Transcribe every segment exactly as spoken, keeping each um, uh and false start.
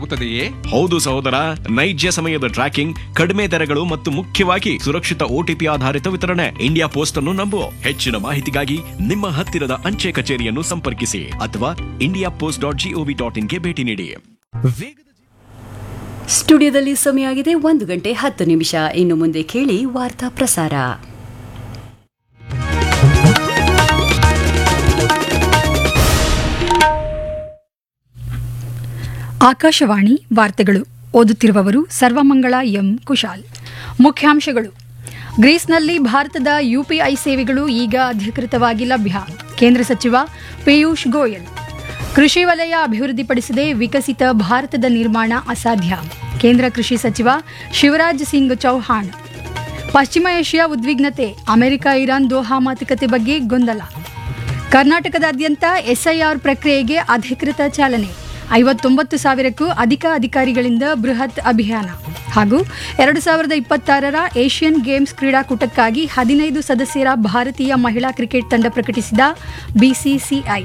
ಆಗುತ್ತದೆಯೇ? ಹೌದು ಸಹೋದರ, ನೈಜ ಸಮಯದ ಟ್ರ್ಯಾಕಿಂಗ್, ಕಡಿಮೆ ದರಗಳು ಮತ್ತು ಮುಖ್ಯವಾಗಿ ಸುರಕ್ಷಿತ ಒಟಿಪಿ ಆಧಾರಿತ ವಿತರಣೆ. ಇಂಡಿಯಾ ಪೋಸ್ಟ್ ಅನ್ನು ನಂಬು. ಹೆಚ್ಚಿನ ಮಾಹಿತಿಗಾಗಿ ನಿಮ್ಮ ಹತ್ತಿರದ ಅಂಚೆ ಕಚೇರಿಯನ್ನು ಸಂಪರ್ಕಿಸಿ ಅಥವಾ India post dot gov dot ಇನ್ಗೆ ಭೇಟಿ ನೀಡಿ. ಸ್ಟುಡಿಯೋದಲ್ಲಿ ಸಮಯ ಆಗಿದೆ ಒಂದು ಗಂಟೆ ಹತ್ತು ನಿಮಿಷ. ಇನ್ನು ಮುಂದೆ ಕೇಳಿ ವಾರ್ತಾ ಪ್ರಸಾರ. ಆಕಾಶವಾಣಿ ವಾರ್ತೆಗಳು. ಓದುತ್ತಿರುವವರು ಸರ್ವಮಂಗಳ ಎಂ ಕುಶಾಲ್. ಮುಖ್ಯಾಂಶಗಳು: ಗ್ರೀಸ್ನಲ್ಲಿ ಭಾರತದ ಯುಪಿಐ ಸೇವೆಗಳು ಈಗ ಅಧಿಕೃತವಾಗಿ ಲಭ್ಯ. ಕೇಂದ್ರ ಸಚಿವ ಪಿಯೂಷ್ ಗೋಯಲ್. ಕೃಷಿ ವಲಯ ಅಭಿವೃದ್ಧಿಪಡಿಸದೆ ವಿಕಸಿತ ಭಾರತದ ನಿರ್ಮಾಣ ಅಸಾಧ್ಯ. ಕೇಂದ್ರ ಕೃಷಿ ಸಚಿವ ಶಿವರಾಜ್ ಸಿಂಗ್ ಚೌಹಾಣ್. ಪಶ್ಚಿಮ ಏಷ್ಯಾ ಉದ್ವಿಗ್ನತೆ, ಅಮೆರಿಕ ಇರಾನ್ ದೋಹಾ ಮಾತುಕತೆ ಬಗ್ಗೆ ಗೊಂದಲ. ಕರ್ನಾಟಕದಾದ್ಯಂತ ಎಸ್ಐಆರ್ ಪ್ರಕ್ರಿಯೆಗೆ ಅಧಿಕೃತ ಚಾಲನೆ. ಐವತ್ತೊಂಬತ್ತು ಸಾವಿರಕ್ಕೂ ಅಧಿಕ ಅಧಿಕಾರಿಗಳಿಂದ ಬೃಹತ್ ಅಭಿಯಾನ. ಹಾಗೂ ಎರಡು ಸಾವಿರದ ಇಪ್ಪತ್ತಾರರ ಏಷ್ಯನ್ ಗೇಮ್ಸ್ ಕ್ರೀಡಾಕೂಟಕ್ಕಾಗಿ ಹದಿನೈದು ಸದಸ್ಯರ ಭಾರತೀಯ ಮಹಿಳಾ ಕ್ರಿಕೆಟ್ ತಂಡ ಪ್ರಕಟಿಸಿದ ಬಿಸಿಸಿಐ.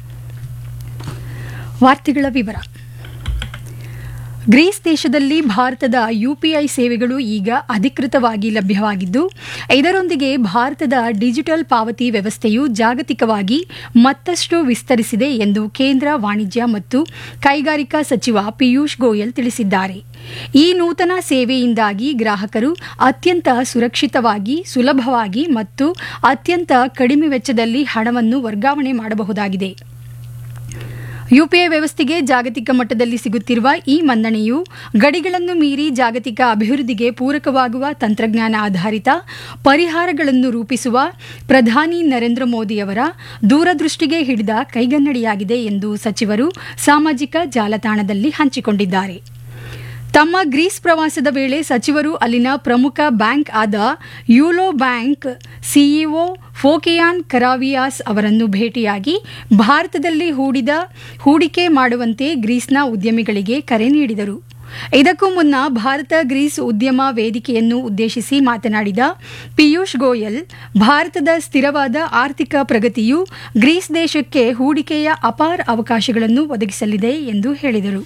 ವಾರ್ತೆಗಳ ವಿವರ. ಗ್ರೀಸ್ ದೇಶದಲ್ಲಿ ಭಾರತದ ಯುಪಿಐ ಸೇವೆಗಳು ಈಗ ಅಧಿಕೃತವಾಗಿ ಲಭ್ಯವಾಗಿದ್ದು, ಇದರೊಂದಿಗೆ ಭಾರತದ ಡಿಜಿಟಲ್ ಪಾವತಿ ವ್ಯವಸ್ಥೆಯು ಜಾಗತಿಕವಾಗಿ ಮತ್ತಷ್ಟು ವಿಸ್ತರಿಸಿದೆ ಎಂದು ಕೇಂದ್ರ ವಾಣಿಜ್ಯ ಮತ್ತು ಕೈಗಾರಿಕಾ ಸಚಿವ ಪಿಯೂಷ್ ಗೋಯಲ್ ತಿಳಿಸಿದ್ದಾರೆ. ಈ ನೂತನ ಸೇವೆಯಿಂದಾಗಿ ಗ್ರಾಹಕರು ಅತ್ಯಂತ ಸುರಕ್ಷಿತವಾಗಿ, ಸುಲಭವಾಗಿ ಮತ್ತು ಅತ್ಯಂತ ಕಡಿಮೆ ವೆಚ್ಚದಲ್ಲಿ ಹಣವನ್ನು ವರ್ಗಾವಣೆ ಮಾಡಬಹುದಾಗಿದೆ. ಯುಪಿಐ ವ್ಯವಸ್ಥೆಗೆ ಜಾಗತಿಕ ಮಟ್ಟದಲ್ಲಿ ಸಿಗುತ್ತಿರುವ ಈ ಮನ್ನಣೆಯು ಗಡಿಗಳನ್ನು ಮೀರಿ ಜಾಗತಿಕ ಅಭಿವೃದ್ಧಿಗೆ ಪೂರಕವಾಗುವ ತಂತ್ರಜ್ಞಾನ ಆಧಾರಿತ ಪರಿಹಾರಗಳನ್ನು ರೂಪಿಸುವ ಪ್ರಧಾನಿ ನರೇಂದ್ರ ಮೋದಿಯವರ ದೂರದೃಷ್ಟಿಗೆ ಹಿಡಿದ ಕೈಗನ್ನಡಿಯಾಗಿದೆ ಎಂದು ಸಚಿವರು ಸಾಮಾಜಿಕ ಜಾಲತಾಣದಲ್ಲಿ ಹಂಚಿಕೊಂಡಿದ್ದಾರೆ. ತಮ್ಮ ಗ್ರೀಸ್ ಪ್ರವಾಸದ ವೇಳೆ ಸಚಿವರು ಅಲ್ಲಿನ ಪ್ರಮುಖ ಬ್ಯಾಂಕ್ ಆದ ಯೂಲೋ ಬ್ಯಾಂಕ್ ಸಿಇಒ ಫೋಕೆಯಾನ್ ಕರಾವಿಯಾಸ್ ಅವರನ್ನು ಭೇಟಿಯಾಗಿ ಭಾರತದಲ್ಲಿ ಹೂಡಿದ ಹೂಡಿಕೆ ಮಾಡುವಂತೆ ಗ್ರೀಸ್ನ ಉದ್ಯಮಿಗಳಿಗೆ ಕರೆ ನೀಡಿದರು. ಇದಕ್ಕೂ ಮುನ್ನ ಭಾರತ ಗ್ರೀಸ್ ಉದ್ಯಮ ವೇದಿಕೆಯನ್ನು ಉದ್ದೇಶಿಸಿ ಮಾತನಾಡಿದ ಪಿಯೂಷ್ ಗೋಯಲ್, ಭಾರತದ ಸ್ಥಿರವಾದ ಆರ್ಥಿಕ ಪ್ರಗತಿಯು ಗ್ರೀಸ್ ದೇಶಕ್ಕೆ ಹೂಡಿಕೆಯ ಅಪಾರ ಅವಕಾಶಗಳನ್ನು ಒದಗಿಸಲಿದೆ ಎಂದು ಹೇಳಿದರು.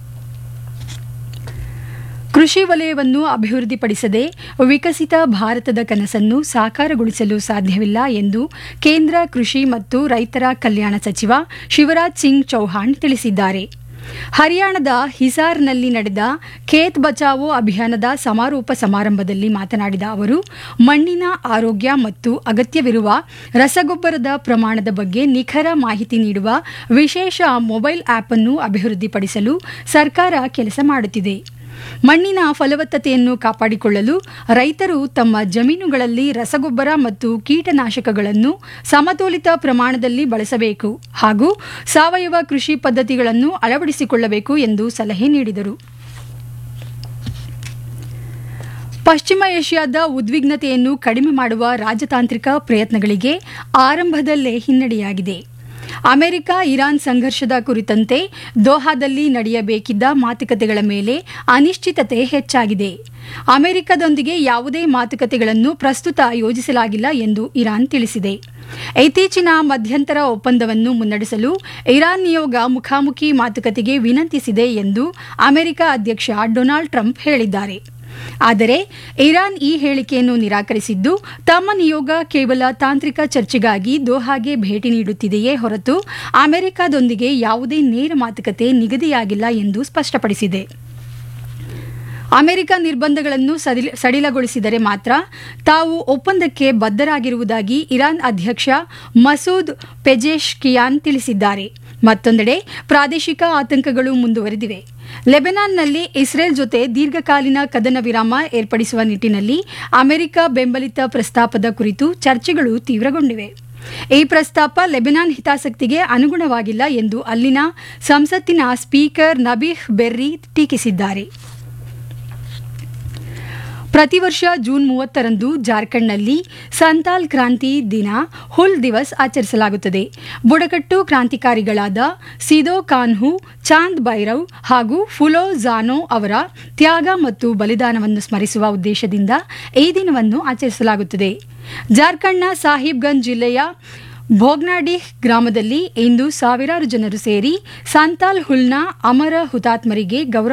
ಕೃಷಿ ವಲಯವನ್ನು ಅಭಿವೃದ್ಧಿಪಡಿಸದೆ ವಿಕಸಿತ ಭಾರತದ ಕನಸನ್ನು ಸಾಕಾರಗೊಳಿಸಲು ಸಾಧ್ಯವಿಲ್ಲ ಎಂದು ಕೇಂದ್ರ ಕೃಷಿ ಮತ್ತು ರೈತರ ಕಲ್ಯಾಣ ಸಚಿವ ಶಿವರಾಜ್ ಸಿಂಗ್ ಚೌಹಾಣ್ ತಿಳಿಸಿದ್ದಾರೆ. ಹರಿಯಾಣದ ಹಿಸಾರ್ನಲ್ಲಿ ನಡೆದ ಖೇತ್ ಬಚಾವೋ ಅಭಿಯಾನದ ಸಮಾರೋಪ ಸಮಾರಂಭದಲ್ಲಿ ಮಾತನಾಡಿದ ಅವರು, ಮಣ್ಣಿನ ಆರೋಗ್ಯ ಮತ್ತು ಅಗತ್ಯವಿರುವ ರಸಗೊಬ್ಬರದ ಪ್ರಮಾಣದ ಬಗ್ಗೆ ನಿಖರ ಮಾಹಿತಿ ನೀಡುವ ವಿಶೇಷ ಮೊಬೈಲ್ ಆಪ್ ಅನ್ನು ಅಭಿವೃದ್ಧಿಪಡಿಸಲು ಸರ್ಕಾರ ಕೆಲಸ ಮಾಡುತ್ತಿದೆ. ಮಣ್ಣಿನ ಫಲವತ್ತತೆಯನ್ನು ಕಾಪಾಡಿಕೊಳ್ಳಲು ರೈತರು ತಮ್ಮ ಜಮೀನುಗಳಲ್ಲಿ ರಸಗೊಬ್ಬರ ಮತ್ತು ಕೀಟನಾಶಕಗಳನ್ನು ಸಮತೋಲಿತ ಪ್ರಮಾಣದಲ್ಲಿ ಬಳಸಬೇಕು ಹಾಗೂ ಸಾವಯವ ಕೃಷಿ ಪದ್ಧತಿಗಳನ್ನು ಅಳವಡಿಸಿಕೊಳ್ಳಬೇಕು ಎಂದು ಸಲಹೆ ನೀಡಿದರು. ಪಶ್ಚಿಮ ಏಷ್ಯಾದ ಉದ್ವಿಗ್ನತೆಯನ್ನು ಕಡಿಮೆ ಮಾಡುವ ರಾಜತಾಂತ್ರಿಕ ಪ್ರಯತ್ನಗಳಿಗೆ ಆರಂಭದಲ್ಲೇ ಹಿನ್ನಡೆಯಾಗಿದೆ. ಅಮೆರಿಕ ಇರಾನ್ ಸಂಘರ್ಷದ ಕುರಿತಂತೆ ದೋಹಾದಲ್ಲಿ ನಡೆಯಬೇಕಿದ್ದ ಮಾತುಕತೆಗಳ ಮೇಲೆ ಅನಿಶ್ಚಿತತೆ ಹೆಚ್ಚಾಗಿದೆ. ಅಮೆರಿಕದೊಂದಿಗೆ ಯಾವುದೇ ಮಾತುಕತೆಗಳನ್ನು ಪ್ರಸ್ತುತ ಯೋಜಿಸಲಾಗಿಲ್ಲ ಎಂದು ಇರಾನ್ ತಿಳಿಸಿದೆ. ಇತ್ತೀಚಿನ ಮಧ್ಯಂತರ ಒಪ್ಪಂದವನ್ನು ಮುನ್ನಡೆಸಲು ಇರಾನ್ ನಿಯೋಗ ಮುಖಾಮುಖಿ ಮಾತುಕತೆಗೆ ವಿನಂತಿಸಿದೆ ಎಂದು ಅಮೆರಿಕ ಅಧ್ಯಕ್ಷ ಡೊನಾಲ್ಡ್ ಟ್ರಂಪ್ ಹೇಳಿದ್ದಾರೆ. ಆದರೆ ಇರಾನ್ ಈ ಹೇಳಿಕೆಯನ್ನು ನಿರಾಕರಿಸಿದ್ದು, ತಮ್ಮ ನಿಯೋಗ ಕೇವಲ ತಾಂತ್ರಿಕ ಚರ್ಚೆಗಾಗಿ ದೋಹಾಗೆ ಭೇಟಿ ನೀಡುತ್ತಿದೆಯೇ ಹೊರತು ಅಮೆರಿಕದೊಂದಿಗೆ ಯಾವುದೇ ನೇರ ಮಾತುಕತೆ ನಿಗದಿಯಾಗಿಲ್ಲ ಎಂದು ಸ್ಪಷ್ಟಪಡಿಸಿದೆ. ಅಮೆರಿಕ ನಿರ್ಬಂಧಗಳನ್ನು ಸಡಿಲಗೊಳಿಸಿದರೆ ಮಾತ್ರ ತಾವು ಒಪ್ಪಂದಕ್ಕೆ ಬದ್ಧರಾಗಿರುವುದಾಗಿ ಇರಾನ್ ಅಧ್ಯಕ್ಷ ಮಸೂದ್ ಪೆಜೆಶ್ಕಿಯಾನ್ ತಿಳಿಸಿದ್ದಾರೆ. ಮತ್ತೊಂದೆಡೆ ಪ್ರಾದೇಶಿಕ ಆತಂಕಗಳು ಮುಂದುವರೆದಿವೆ. ಲೆಬನಾನ್ನಲ್ಲಿ ಇಸ್ರೇಲ್ ಜೊತೆ ದೀರ್ಘಕಾಲೀನ ಕದನ ವಿರಾಮ ಏರ್ಪಡಿಸುವ ನಿಟ್ಟಿನಲ್ಲಿ ಅಮೆರಿಕ ಬೆಂಬಲಿತ ಪ್ರಸ್ತಾಪದ ಕುರಿತು ಚರ್ಚೆಗಳು ತೀವ್ರಗೊಂಡಿವೆ. ಈ ಪ್ರಸ್ತಾಪ ಲೆಬನಾನ್ ಹಿತಾಸಕ್ತಿಗೆ ಅನುಗುಣವಾಗಿಲ್ಲ ಎಂದು ಅಲ್ಲಿನ ಸಂಸತ್ತಿನ ಸ್ಪೀಕರ್ ನಬೀಹ್ ಬೆರ್ರಿ ಟೀಕಿಸಿದ್ದಾರೆ. ಪ್ರತಿ ವರ್ಷ ಜೂನ್ ಮೂವತ್ತರಂದು ಜಾರ್ಖಂಡ್ನಲ್ಲಿ ಸಂತಾಲ್ ಕ್ರಾಂತಿ ದಿನ ಹುಲ್ ದಿವಸ್ ಆಚರಿಸಲಾಗುತ್ತದೆ. ಬುಡಕಟ್ಟು ಕ್ರಾಂತಿಕಾರಿಗಳಾದ ಸಿದೋ ಕಾನ್ಹು, ಚಾಂದ್ ಭೈರವ್ ಹಾಗೂ ಫುಲೋ ಜಾನೋ ಅವರ ತ್ಯಾಗ ಮತ್ತು ಬಲಿದಾನವನ್ನು ಸ್ಮರಿಸುವ ಉದ್ದೇಶದಿಂದ ಈ ದಿನವನ್ನು ಆಚರಿಸಲಾಗುತ್ತದೆ. ಜಾರ್ಖಂಡ್ನ ಸಾಹಿಬ್ಗಂಜ್ ಜಿಲ್ಲೆಯ ಭೋಗ್ನಾಡಿಹ್ ಗ್ರಾಮದಲ್ಲಿ ಇಂದು ಸಾವಿರಾರು ಜನರು ಸೇರಿ ಸಂತಾಲ್ ಹುಲ್ನ ಅಮರ ಹುತಾತ್ಮರಿಗೆ ಗೌರವ